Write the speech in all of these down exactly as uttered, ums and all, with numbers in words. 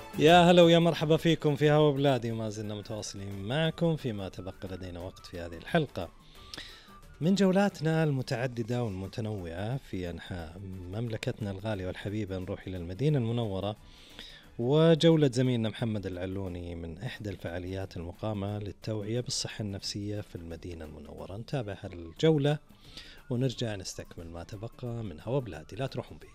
يا هلا ويا مرحبا فيكم في هوا بلادي، وما زلنا متواصلين معكم فيما تبقى لدينا وقت في هذه الحلقة من جولاتنا المتعددة والمتنوعة في أنحاء مملكتنا الغالية والحبيبة. نروح إلى المدينة المنورة وجولة زميلنا محمد العلوني من إحدى الفعاليات المقامة للتوعية بالصحة النفسية في المدينة المنورة. نتابع الجولة ونرجع نستكمل ما تبقى من هوا بلادي، لا تروحون بعيد.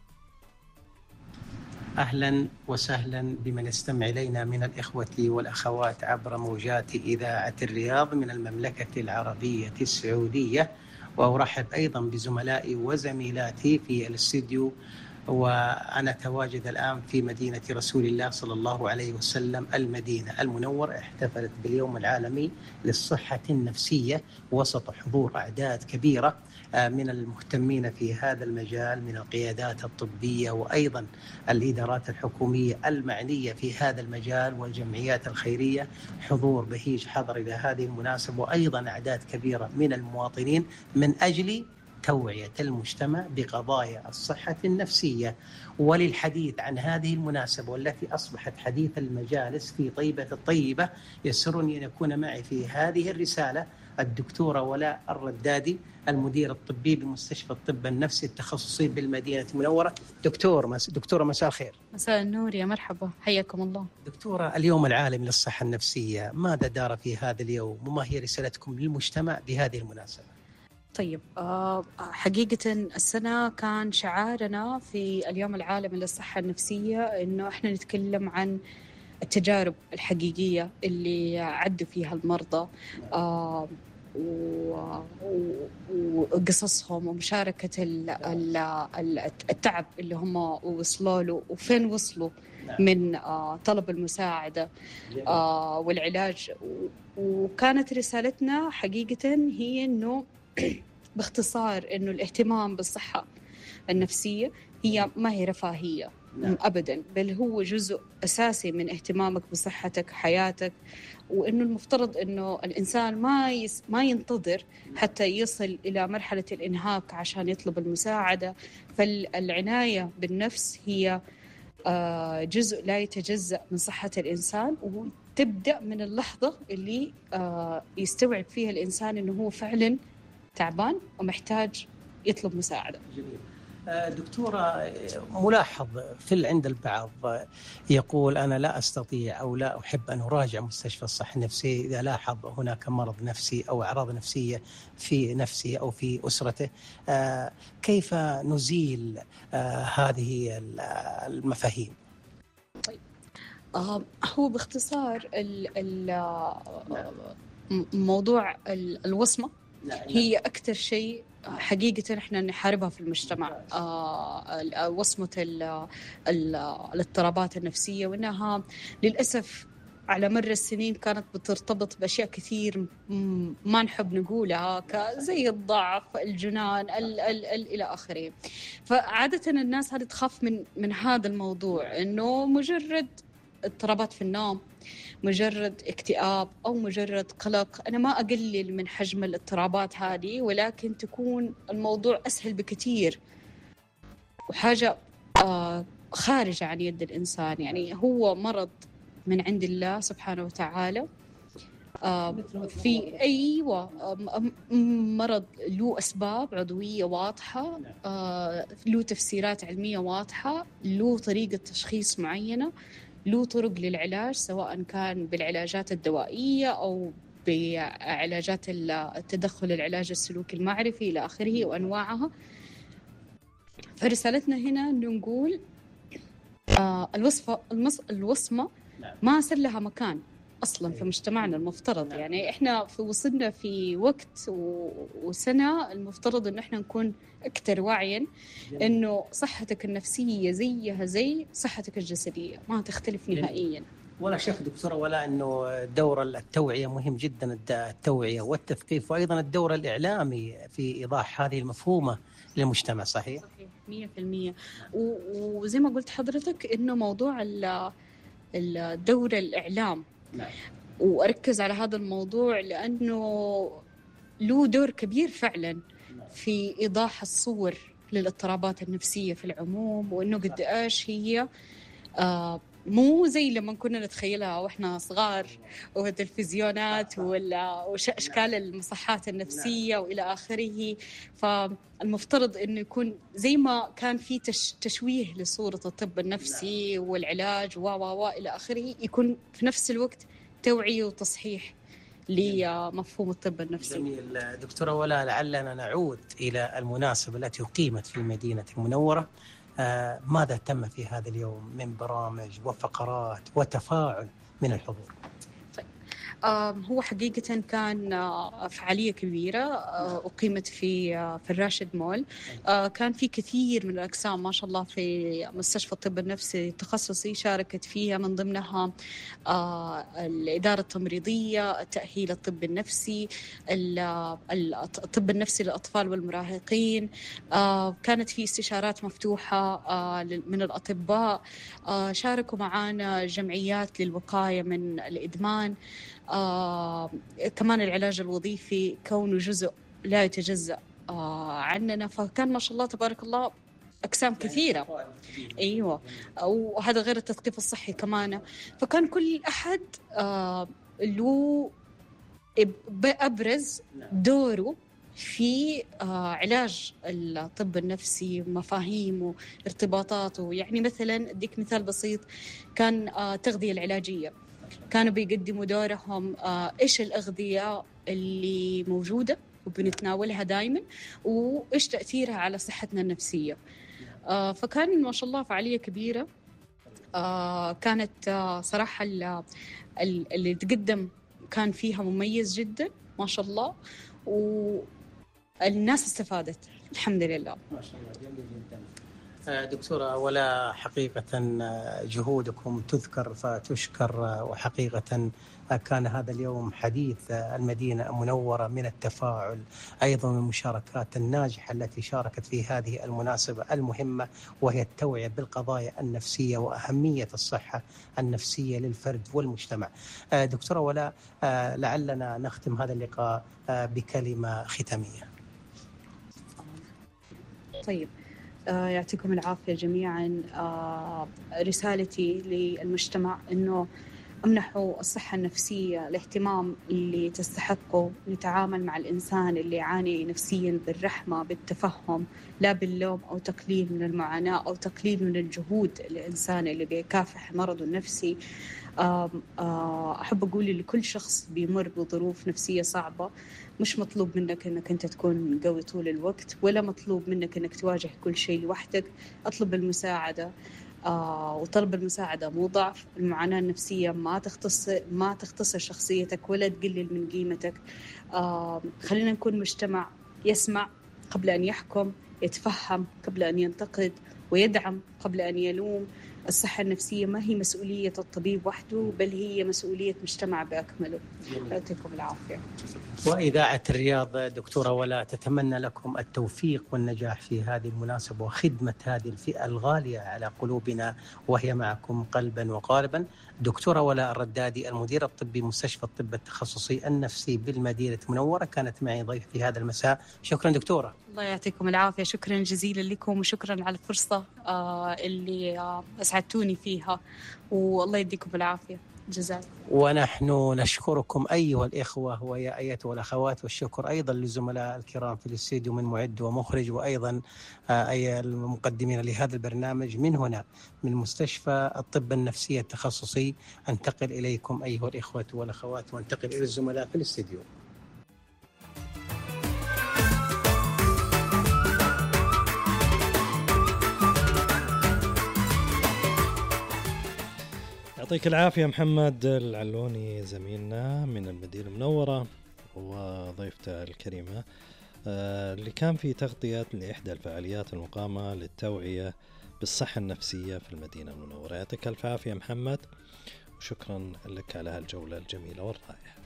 أهلا وسهلا بمن يستمع إلينا من الإخوة والأخوات عبر موجات إذاعة الرياض من المملكة العربية السعودية، وأرحب أيضا بزملائي وزميلاتي في الاستديو. وأنا تواجد الآن في مدينة رسول الله صلى الله عليه وسلم المدينة المنورة. احتفلت باليوم العالمي للصحة النفسية وسط حضور أعداد كبيرة من المهتمين في هذا المجال من القيادات الطبية وأيضا الإدارات الحكومية المعنية في هذا المجال والجمعيات الخيرية. حضور بهيج حضر إلى هذه المناسبة، وأيضا أعداد كبيرة من المواطنين من أجل توعية المجتمع بقضايا الصحة النفسية. وللحديث عن هذه المناسبة والتي أصبحت حديث المجالس في طيبة الطيبة، يسرني أن يكون معي في هذه الرسالة الدكتورة ولاء الردادي، المدير الطبي بمستشفى الطب النفسي التخصصي بالمدينة المنورة. دكتور مس... دكتورة مساء الخير. مساء النور، يا مرحبا، حياكم الله. دكتورة، اليوم العالمي للصحة النفسية، ماذا دار في هذا اليوم وما هي رسالتكم للمجتمع بهذه المناسبة؟ طيب، حقيقة السنة كان شعارنا في اليوم العالمي للصحة النفسية إنه إحنا نتكلم عن التجارب الحقيقية اللي عدوا فيها المرضى وقصصهم ومشاركة التعب اللي هم وصلوا له وفين وصلوا من طلب المساعدة والعلاج. وكانت رسالتنا حقيقة هي إنه باختصار إنه الاهتمام بالصحة النفسية هي ما هي رفاهية أبداً، بل هو جزء أساسي من اهتمامك بصحتك حياتك. وإنه المفترض إنه الإنسان ما يس ما ينتظر حتى يصل إلى مرحلة الإنهاك عشان يطلب المساعدة. فالعناية بالنفس هي جزء لا يتجزأ من صحة الإنسان، وتبدأ من اللحظة اللي يستوعب فيها الإنسان إنه هو فعلاً تعبان ومحتاج يطلب مساعدة. جميل. دكتورة، ملاحظ في عند البعض يقول أنا لا أستطيع أو لا أحب أن أراجع مستشفى الصحة النفسية إذا لاحظ هناك مرض نفسي أو أعراض نفسية في نفسه أو في أسرته. كيف نزيل هذه المفاهيم؟ طيب، هو باختصار موضوع الوصمة هي أكثر شيء حقيقة إحنا نحاربها في المجتمع، آه وصمة الاضطرابات النفسية، وإنها للأسف على مر السنين كانت بترتبط بأشياء كثير ما نحب نقولها زي الضعف، الجنان، ال ال ال إلى آخره. فعادة الناس هذه تخاف من من هذا الموضوع، إنه مجرد اضطرابات في النوم، مجرد اكتئاب أو مجرد قلق. أنا ما أقلل من حجم الاضطرابات هذه، ولكن تكون الموضوع أسهل بكثير وحاجة آه خارجة عن يد الإنسان. يعني هو مرض من عند الله سبحانه وتعالى. آه في أيوة مرض له أسباب عضوية واضحة، آه له تفسيرات علمية واضحة، له طريقة تشخيص معينة، له طرق للعلاج، سواء كان بالعلاجات الدوائية أو بعلاجات التدخل العلاج السلوكي المعرفي إلى آخره وأنواعها. فرسالتنا هنا نقول آه الوصفة الوصمة ما صار لها مكان أصلا في مجتمعنا المفترض. يعني إحنا في وصلنا في وقت وسنة المفترض إنه إحنا نكون أكثر وعيا إنه صحتك النفسية زيها زي صحتك الجسدية، ما تختلف نهائيا. ولا شك دكتورة ولا أنه دور التوعية مهم جدا، التوعية والتثقيف، وأيضا الدور الإعلامي في إيضاح هذه المفهومة للمجتمع. صحيح؟ صحيح مية في المية. وزي ما قلت حضرتك إنه موضوع الدور الإعلام، نعم. وأركز على هذا الموضوع لأنه له دور كبير فعلا في إيضاح الصور للاضطرابات النفسية في العموم، وإنه قد إيش هي آه مو زي لما كنا نتخيلها وإحنا صغار وتلفزيونات ولا وأشكال المصحات النفسية وإلى آخره. فالمفترض إنه يكون زي ما كان في تش تشويه لصورة الطب النفسي والعلاج و و إلى آخره، يكون في نفس الوقت توعية وتصحيح لمفهوم الطب النفسي. جميل دكتورة ولا، لعلنا نعود إلى المناسبة التي أقيمت في المدينة المنورة. آه ماذا تم في هذا اليوم من برامج وفقرات وتفاعل من الحضور؟ هو حقيقة كان فعالية كبيرة أقيمت في في الراشد مول. كان في كثير من الأقسام ما شاء الله في مستشفى الطب النفسي التخصصي شاركت فيها، من ضمنها الإدارة التمريضية، التأهيل الطب النفسي، الطب النفسي للأطفال والمراهقين. كانت في استشارات مفتوحة من الأطباء، شاركوا معنا جمعيات للوقاية من الإدمان. آه، كمان العلاج الوظيفي كونه جزء لا يتجزأ آه، عننا، فكان ما شاء الله تبارك الله أقسام كثيرة. أيوة، وهذا غير التثقيف الصحي كمان. فكان كل أحد آه، له أبرز دوره في آه، علاج الطب النفسي، مفاهيمه، ارتباطاته. يعني مثلا أديك مثال بسيط، كان آه، التغذية العلاجية كانوا بيقدموا دورهم آه إيش الأغذية اللي موجودة وبنتناولها دائما وإيش تأثيرها على صحتنا النفسية. آه فكان ما شاء الله فعالية كبيرة. آه كانت آه صراحة اللي تقدم كان فيها مميز جدا ما شاء الله، والناس استفادت الحمد لله. ما شاء الله جميل جدا. دكتورة ولا، حقيقة جهودكم تذكر فتشكر، وحقيقة كان هذا اليوم حديث المدينة المنورة من التفاعل، أيضا المشاركات الناجحة التي شاركت في هذه المناسبة المهمة، وهي التوعية بالقضايا النفسية وأهمية الصحة النفسية للفرد والمجتمع. دكتورة ولا، لعلنا نختم هذا اللقاء بكلمة ختامية. طيب، آه يعطيكم العافية جميعا. آه رسالتي للمجتمع أنه امنحوا الصحة النفسية الاهتمام اللي تستحقه. نتعامل مع الإنسان اللي يعاني نفسيا بالرحمة، بالتفهم، لا باللوم أو تقليل من المعاناة أو تقليل من الجهود الإنسان اللي بيكافح مرضه النفسي. آه آه أحب أقول لكل شخص بيمر بظروف نفسية صعبة، مش مطلوب منك أنك أنت تكون قوي طول الوقت، ولا مطلوب منك أنك تواجه كل شيء لوحدك. أطلب المساعدة، آه وطلب المساعدة مو ضعف. المعاناة النفسية ما تختص ما تختصر شخصيتك ولا تقلل من قيمتك. آه خلينا نكون مجتمع يسمع قبل أن يحكم، يتفهم قبل أن ينتقد، ويدعم قبل أن يلوم. الصحة النفسية ما هي مسؤولية الطبيب وحده، بل هي مسؤولية مجتمع بأكمله. يعطيكم العافية. وإذاعة الرياض دكتورة ولا تتمنى لكم التوفيق والنجاح في هذه المناسبة وخدمة هذه الفئة الغالية على قلوبنا، وهي معكم قلبا وقالبا. دكتورة ولا الردادي، المدير الطبي مستشفى الطب التخصصي النفسي بالمدينة المنورة، كانت معي ضيف في هذا المساء. شكرا دكتورة. الله يعطيكم العافية، شكرا جزيلا لكم، وشكرا على الفرصة آه اللي آه أسعدتوني فيها، والله يديكم العافية. جزاك. ونحن نشكركم أيها الإخوة ويا أيتها الأخوات، والشكر أيضا للزملاء الكرام في الاستديو من معد ومخرج، وأيضا أي المقدمين لهذا البرنامج. من هنا من مستشفى الطب النفسي التخصصي أنتقل إليكم أيها الإخوة والأخوات، وانتقل إلى الزملاء في الاستديو. يعطيك العافية محمد العلوني زميلنا من المدينة المنورة وضيفته الكريمة اللي كان في تغطية لإحدى الفعاليات المقامة للتوعية بالصحة النفسية في المدينة المنورة. يعطيك العافية محمد، وشكرا لك على هالجولة الجميلة والرائعة.